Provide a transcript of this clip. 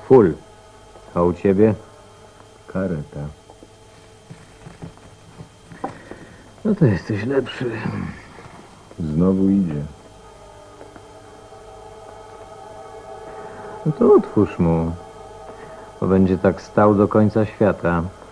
Full. A u ciebie? Kareta. No to jesteś lepszy. Znowu idzie. No to otwórz mu. Bo będzie tak stał do końca świata.